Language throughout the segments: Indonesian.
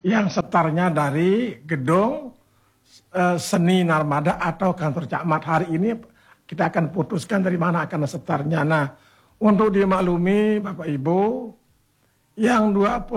yang setarnya dari gedung seni Narmada atau kantor Cakmat. Hari ini kita akan putuskan dari mana akan setarnya. Nah, untuk dimaklumi Bapak Ibu, yang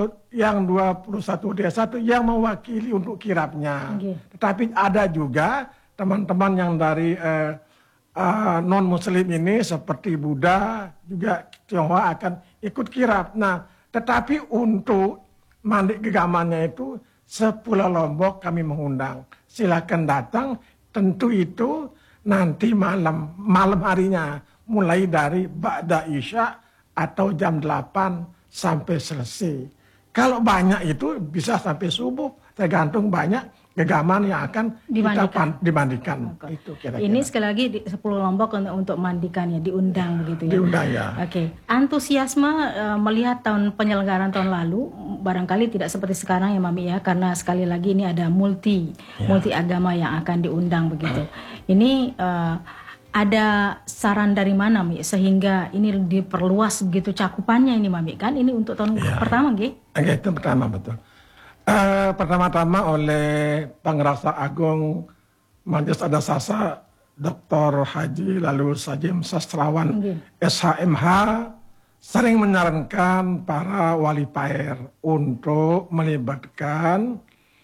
21 desa itu yang mewakili untuk kirapnya. Okay. Tetapi ada juga teman-teman yang dari non-muslim ini seperti Buddha, juga Tionghoa akan ikut kirap. Nah, tetapi untuk mandik gegamannya itu Sepulau Lombok kami mengundang. Silakan datang, tentu itu nanti malam harinya, mulai dari Ba'da Isya atau jam 8 sampai selesai. Kalau banyak itu bisa sampai subuh, tergantung banyak gegaman yang akan dimandikan. Itu kira-kira. Ini sekali lagi di 10 Lombok untuk mandikannya, diundang begitu ya? Diundang ya. Oke. Antusiasme melihat penyelenggaraan tahun lalu, barangkali tidak seperti sekarang ya Mami ya, karena sekali lagi ini ada multi agama yang akan diundang begitu. Ini ada saran dari mana Mi sehingga ini diperluas begitu cakupannya ini Mami, kan ini untuk tahun pertama itu pertama betul. Pertama-tama oleh Pangerasa Agung Majelis Adat Sasa Dr. Haji lalu Sajim Sastrawan SHMH sering menyarankan para wali pair untuk melibatkan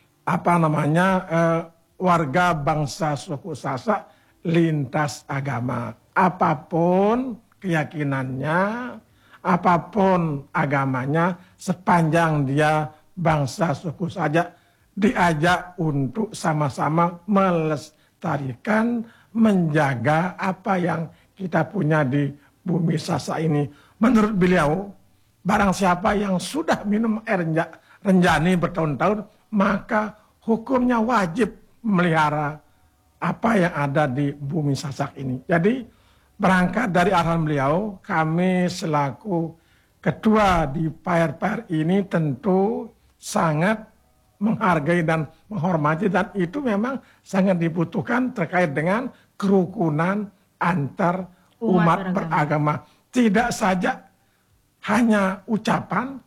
warga bangsa suku Sasak lintas agama, apapun keyakinannya, apapun agamanya, sepanjang dia bangsa suku saja, diajak untuk sama-sama melestarikan, menjaga apa yang kita punya di bumi Sasak ini. Menurut beliau, barang siapa yang sudah minum air renjani bertahun-tahun, maka hukumnya wajib melihara apa yang ada di bumi Sasak ini. Jadi berangkat dari arahan beliau, kami selaku ketua di pair-pair ini tentu sangat menghargai dan menghormati, dan itu memang sangat dibutuhkan terkait dengan kerukunan antar umat beragama. Tidak saja hanya ucapan,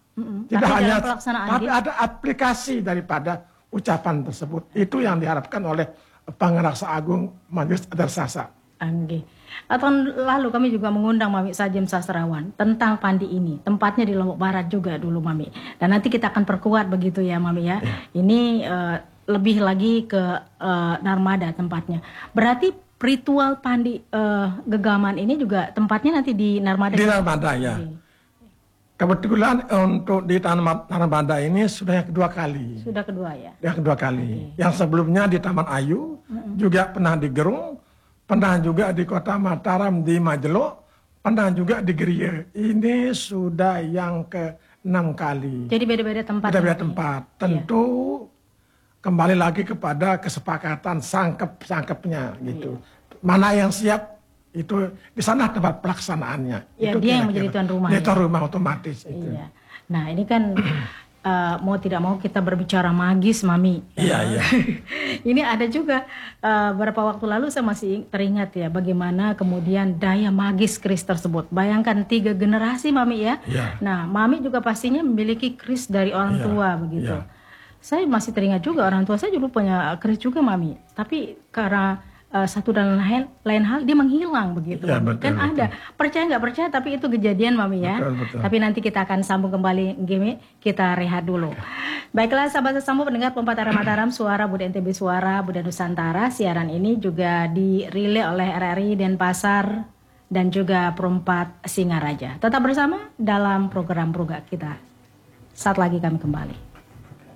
tapi ada aplikasi daripada ucapan tersebut. Itu yang diharapkan oleh Pangerasa Agung Majelis Adat Sasak. Tahun lalu kami juga mengundang Mami Sajim Sastrawan tentang pandi ini. Tempatnya di Lombok Barat juga dulu Mami. Dan nanti kita akan perkuat begitu ya Mami ya. Ini lebih lagi ke Narmada tempatnya. Berarti ritual pandi gegaman ini juga tempatnya nanti di Narmada. Di Narmada ya. Kebetulan untuk di Narmada ini sudah yang kedua kali. Sudah kedua ya? Yang kedua kali. Yang sebelumnya di Taman Ayu, juga pernah di Gerung, pernah juga di Kota Mataram di Majeluk, pernah juga di Gerie. Ini sudah yang ke-6 kali. Jadi beda-beda tempat? Beda-beda tempat. Tentu kembali lagi kepada kesepakatan sangkep-sangkepnya gitu. Mana yang siap, itu di sana tempat pelaksanaannya. Ya, itu dia yang menjadi tuan rumah. Dia tuan rumah otomatis. Itu. Iya. Nah ini kan mau tidak mau kita berbicara magis Mami. Iya. Ini ada juga beberapa waktu lalu saya masih teringat ya bagaimana kemudian daya magis keris tersebut. Bayangkan 3 generasi Mami ya. Nah Mami juga pastinya memiliki keris dari orang tua begitu. Saya masih teringat juga orang tua saya dulu punya keris juga Mami. Tapi karena satu dan lain hal dia menghilang begitu. Ya, betul, kan betul. Ada percaya nggak percaya tapi itu kejadian Mami ya. Betul. Tapi nanti kita akan sambung kembali Gimi, kita rehat dulu. Baiklah sahabat sesama pendengar Pempat Mataram, suara Buda NTB, suara Buda Nusantara. Siaran ini juga dirilai oleh RRI Denpasar dan juga Perempat Singaraja. Tetap bersama dalam program kita. Saat lagi kami kembali.